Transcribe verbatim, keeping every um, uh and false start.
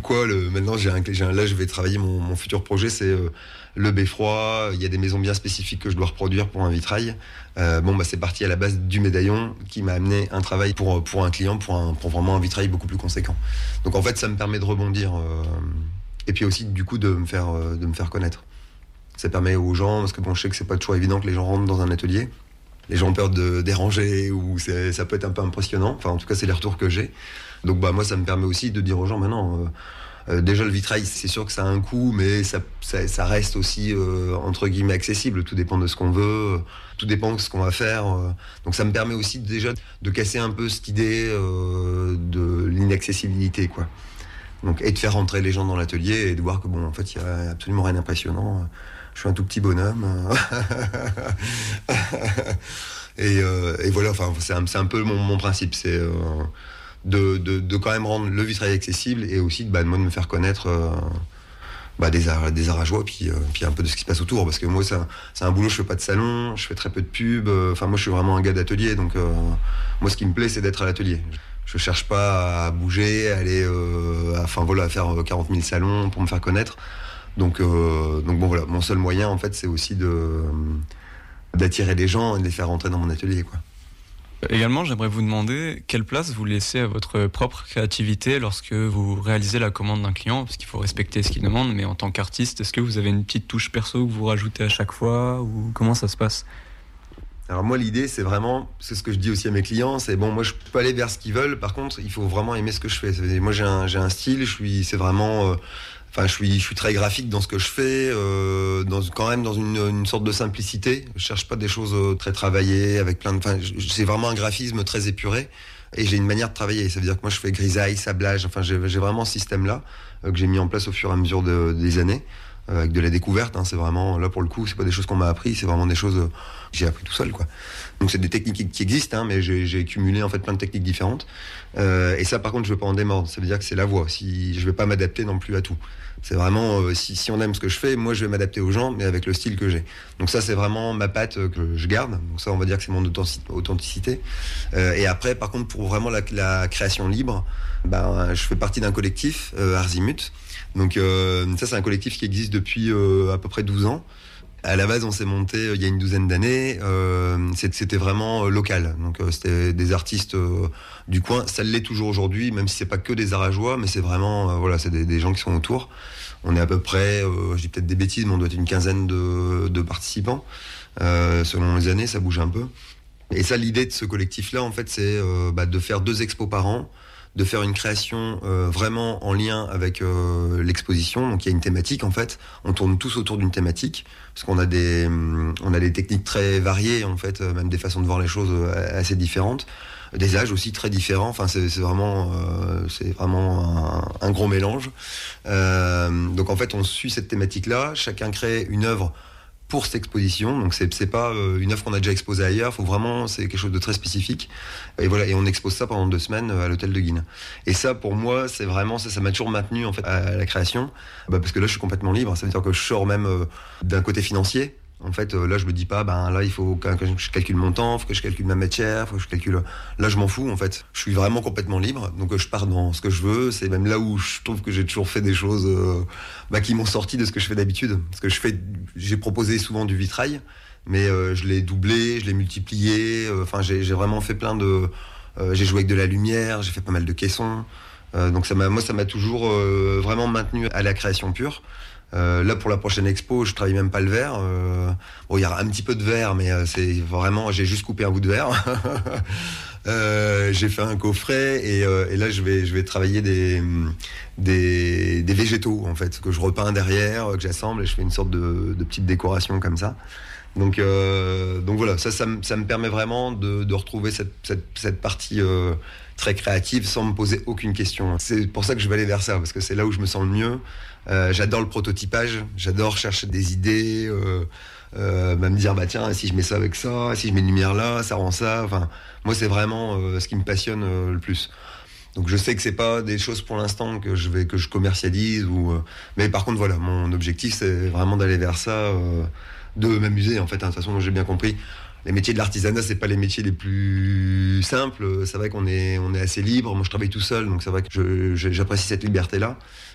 quoi, le, maintenant j'ai un, j'ai un, là je vais travailler mon, mon futur projet, c'est euh, le beffroi. Il y a des maisons bien spécifiques que je dois reproduire pour un vitrail. Euh, bon bah c'est parti à la base du médaillon qui m'a amené un travail pour, pour un client, pour, un, pour vraiment un vitrail beaucoup plus conséquent. Donc en fait ça me permet de rebondir euh, et puis aussi du coup de me faire, euh, de me faire connaître. Ça permet aux gens, parce que bon je sais que c'est pas toujours évident que les gens rentrent dans un atelier. Les gens ont peur de déranger ou c'est, ça peut être un peu impressionnant. Enfin, en tout cas, c'est les retours que j'ai. Donc, bah, moi, ça me permet aussi de dire aux gens, maintenant, euh, euh, déjà le vitrail, c'est sûr que ça a un coût, mais ça, ça, ça reste aussi euh, entre guillemets accessible. Tout dépend de ce qu'on veut, euh, tout dépend de ce qu'on va faire. Euh. Donc, ça me permet aussi déjà de casser un peu cette idée euh, de l'inaccessibilité, quoi. Donc, et de faire rentrer les gens dans l'atelier et de voir que bon, en fait, il y a absolument rien d'impressionnant. Je suis un tout petit bonhomme. et, euh, et voilà, enfin, c'est un, c'est un peu mon, mon principe, c'est euh, de, de, de quand même rendre le vitrail accessible et aussi bah, de, moi, de me faire connaître euh, bah, des, arts, des arageois, puis, euh, puis un peu de ce qui se passe autour. Parce que moi, c'est un, c'est un boulot, je fais pas de salon, je fais très peu de pub. Enfin, euh, moi, je suis vraiment un gars d'atelier, donc euh, moi, ce qui me plaît, c'est d'être à l'atelier. Je cherche pas à bouger, à aller, euh, à, enfin voilà, à faire quarante mille salons pour me faire connaître. Donc, euh, donc bon voilà, mon seul moyen en fait c'est aussi de, d'attirer les gens et de les faire rentrer dans mon atelier, quoi. Également, j'aimerais vous demander quelle place vous laissez à votre propre créativité lorsque vous réalisez la commande d'un client, parce qu'il faut respecter ce qu'il demande, mais en tant qu'artiste, est-ce que vous avez une petite touche perso que vous rajoutez à chaque fois ou comment ça se passe ? Alors moi l'idée c'est vraiment, c'est ce que je dis aussi à mes clients, c'est bon moi je peux aller vers ce qu'ils veulent, par contre il faut vraiment aimer ce que je fais. Moi j'ai un, j'ai un style, je suis, c'est vraiment... Euh, Enfin, je suis, je suis très graphique dans ce que je fais, euh, dans, quand même dans une, une sorte de simplicité. Je cherche pas des choses très travaillées, avec plein de. Enfin, c'est vraiment un graphisme très épuré, et j'ai une manière de travailler. Ça veut dire que moi, je fais grisaille, sablage. Enfin, j'ai, j'ai vraiment ce système-là euh, que j'ai mis en place au fur et à mesure de, des années, euh, avec de la découverte. Hein, c'est vraiment là pour le coup, c'est pas des choses qu'on m'a appris, c'est vraiment des choses euh, que j'ai appris tout seul, quoi. Donc c'est des techniques qui existent, hein, mais j'ai, j'ai accumulé en fait plein de techniques différentes. Euh, et ça, par contre, je veux pas en démordre. Ça veut dire que c'est la voie. Si je vais pas m'adapter non plus à tout. C'est vraiment, euh, si, si on aime ce que je fais, moi je vais m'adapter aux gens, mais avec le style que j'ai. Donc ça, c'est vraiment ma patte euh, que je garde. Donc ça, on va dire que c'est mon authenticité. Euh, et après, par contre, pour vraiment la, la création libre, ben, je fais partie d'un collectif, euh, Arzimut. Donc euh, ça, c'est un collectif qui existe depuis euh, à peu près douze ans. À la base, on s'est monté euh, il y a une douzaine d'années. Euh, c'était vraiment euh, local. Donc, euh, c'était des artistes euh, du coin. Ça l'est toujours aujourd'hui, même si c'est pas que des arageois, mais c'est vraiment, euh, voilà, c'est des, des gens qui sont autour. On est à peu près, euh, je dis peut-être des bêtises, mais on doit être une quinzaine de, de participants. Euh, selon les années, ça bouge un peu. Et ça, l'idée de ce collectif-là, en fait, c'est euh, bah, de faire deux expos par an, de faire une création euh, vraiment en lien avec euh, l'exposition. Donc il y a une thématique en fait. On tourne tous autour d'une thématique parce qu'on a des, on a des techniques très variées en fait, même des façons de voir les choses assez différentes, des âges aussi très différents. Enfin c'est, c'est vraiment, euh, c'est vraiment un, un gros mélange. Euh, donc en fait on suit cette thématique-là. Chacun crée une œuvre pour cette exposition, donc c'est, c'est pas euh, une œuvre qu'on a déjà exposée ailleurs, faut vraiment, c'est quelque chose de très spécifique, et voilà, et on expose ça pendant deux semaines à l'hôtel de Guines. Et ça, pour moi, c'est vraiment, ça, ça m'a toujours maintenu, en fait, à la création, bah, parce que là, je suis complètement libre, ça veut dire que je sors même euh, d'un côté financier. En fait, euh, là, je me dis pas, ben là, il faut que je calcule mon temps, il faut que je calcule ma matière, il faut que je calcule. Là, je m'en fous, en fait. Je suis vraiment complètement libre, donc euh, je pars dans ce que je veux. C'est même là où je trouve que j'ai toujours fait des choses euh, bah, qui m'ont sorti de ce que je fais d'habitude. Parce que je fais, j'ai proposé souvent du vitrail, mais euh, je l'ai doublé, je l'ai multiplié. Enfin, euh, j'ai, j'ai vraiment fait plein de. Euh, j'ai joué avec de la lumière, j'ai fait pas mal de caissons. Euh, donc ça m'a, moi, ça m'a toujours euh, vraiment maintenu à la création pure. Euh, là pour la prochaine expo, je travaille même pas le verre. Euh, bon, il y aura un petit peu de verre, mais euh, c'est vraiment, j'ai juste coupé un bout de verre. euh, j'ai fait un coffret et, euh, et là je vais, je vais travailler des, des, des végétaux en fait que je repeins derrière, que j'assemble et je fais une sorte de, de petite décoration comme ça. Donc, euh, donc voilà, ça, ça, ça me permet vraiment de, de retrouver cette, cette, cette partie euh, très créative sans me poser aucune question. C'est pour ça que je vais aller vers ça, parce que c'est là où je me sens le mieux. Euh, j'adore le prototypage, j'adore chercher des idées, euh, euh, bah me dire bah tiens si je mets ça avec ça, si je mets une lumière là, ça rend ça. Enfin, moi c'est vraiment euh, ce qui me passionne euh, le plus. Donc je sais que c'est pas des choses pour l'instant que je vais que je commercialise ou, euh, mais par contre voilà, mon objectif c'est vraiment d'aller vers ça. Euh, de m'amuser en fait, hein. De toute façon j'ai bien compris, les métiers de l'artisanat c'est pas les métiers les plus simples, c'est vrai qu'on est, on est assez libre, moi je travaille tout seul donc c'est vrai que je, je, j'apprécie cette liberté là,